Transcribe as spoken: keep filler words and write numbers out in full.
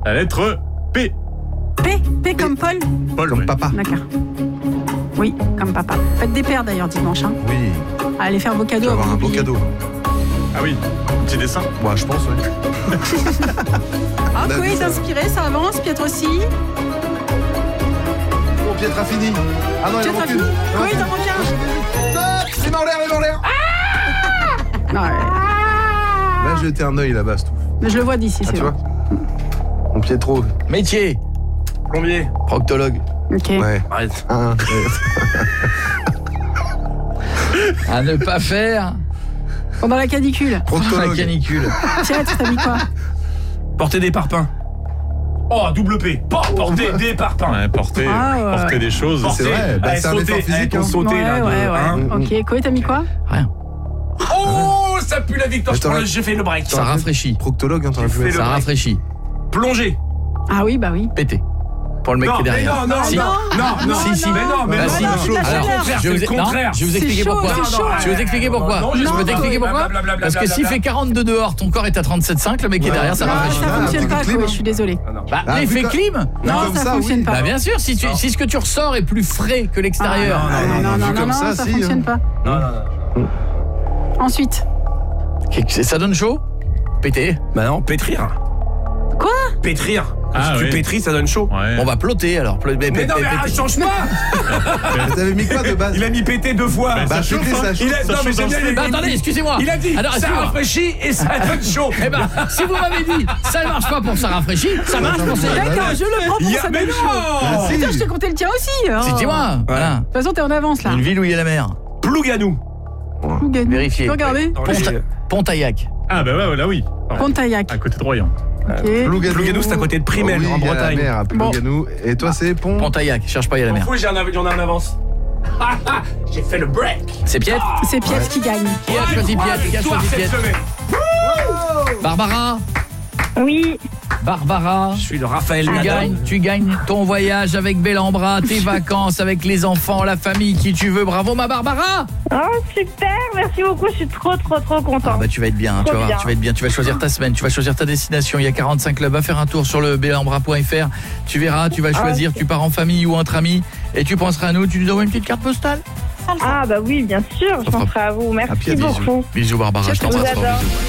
La lettre P. P, P comme Paul. Paul, Comme ouais. papa. D'accord. Oui, comme papa. Faites des paires d'ailleurs dimanche. Hein. Oui. Allez faire vos Tu cadeaux. vas avoir avant un beau d'oublier. cadeau. Ah oui, petit dessin. Moi, je pense, oui. Ah, On a Chloé vu est ça. inspirée, ça avance. Pietre aussi. Oh, Pietra fini. Ah non, il en Pietre manque fini. une. Chloé, il en manque un. Stop. Il est en l'air, il est en l'air. Non, ouais. Là, j'ai jeté un œil là-bas, c'est tout. Mais je le vois d'ici, Ah, c'est tu bon. vois Mon Pietro. Métier. Plombier. Proctologue. Ok. Ouais. Arrête. Un. À ne pas faire Pendant la canicule. la Proctologue. canicule. Tiens, t'as mis quoi? Porter des parpaings. Oh, double P. Pas porter des parpaings. Ouais, porter, Ah, ouais. porter des choses. C'est vrai, bah, Allez, c'est un sauter, effort physique, allez, hein. sauter, Ouais, là, de- ouais, ouais. hein. Ok, Chloé, t'as mis quoi? Rien. Oh, ça pue la victoire. Je Attends, prends le- là- J'ai fait le break. Ça rafraîchit. Proctologue, hein, t'aurais pu J'ai fait mettre le Ça break. rafraîchit. Plonger. Ah oui, bah oui. Pété. Pour le mec Non, qui est mais derrière. non, non, Si. non, non, non, Si, si. mais non, mais Bah, non, si. non, c'est de la Alors, chaleur. je vais C'est vous le contraire. non, je vais vous C'est expliquer chaud, pourquoi. c'est chaud. Je vais vous expliquer pourquoi. Non, non, Je non, peux t'expliquer non, pourquoi blablabla, Parce que s'il blablabla. fait quarante-deux dehors, ton corps est à trente-sept virgule cinq, le mec qui est derrière, ça Non, rafraîchit. ça Ah, fonctionne un pas, truc Chloé, clim, je suis désolée. Bah, Ah, l'effet putain. clim. Non, comme ça ça, fonctionne oui. pas. Bah bien sûr, si, tu, si ce que tu ressors est plus frais que l'extérieur. Ah, non, non, non, vu non, comme non, ça, ça si, fonctionne hein. pas. Non, non, non. Ensuite. Ça donne chaud. Pété. Bah non, pétrir. Quoi? Pétrir. Ah, Si tu oui. pétris, ça donne chaud. Ouais. On va plotter alors. Pl- Mais non, mais ah, change pas. Mais t'avais mis quoi de base? Il a mis péter deux fois. Bah, Bah, ça chauffe, péter, hein. ça chauffe. Il a, ça non, mais chauffe j'aime dans bien le les Bah, attendez, excusez-moi. Il a dit Alors, ça excusez-moi. rafraîchit et ça donne chaud. Eh ben, si vous m'avez dit ça marche pas pour ça rafraîchit, ça marche pour ça. D'accord, je le prends Il pour y a ça. mais donne chaud. non. si. Putain, je t'ai compté le tien aussi. hein. C'est dis-moi. Voilà. De toute façon, t'es en avance là. Une ville où il y a la mer. Plouganou. Ouganou. Vérifiez. Tu peux regarder? Dans Ponta- les- Pontaillac. Ah bah ouais, ouais, là oui. Pontaillac. À côté de Royan. Ok. Plouganou, c'est à côté de Primel, Oui, en il y a Bretagne. La mer à Plouganou. Et toi, c'est Pont. Pontaillac. Cherche pas, il y a la M'en mer. fous, j'en ai- j'en ai en avance. Ah, ah, j'ai fait le break. C'est Piette. C'est Piette qui gagne. Qui a choisi Piette Qui a Victoire choisi cette Piette semaine. Barbara. Oui, Barbara. Je suis le Raphaël Tu Nadal. gagnes, tu gagnes ton voyage avec Bellambra, tes vacances avec les enfants, la famille, qui tu veux. Bravo ma Barbara. oh super, merci beaucoup, je suis trop trop trop Ah contente. bah tu vas être bien, tu Trop vas voir, bien. tu vas être bien, tu vas choisir ta semaine, tu vas choisir ta destination, il y a quarante-cinq clubs, va faire un tour sur le bellambra point f r. Tu verras, tu vas choisir, ok. tu pars en famille ou entre amis et tu penseras à nous, tu nous envoies une petite carte postale. Ah bah oui, bien sûr, je fera- penserai à vous, À merci Pierre, bisous. beaucoup. Bisous Barbara, je Je t'embrasse vous fort, adore. bisous.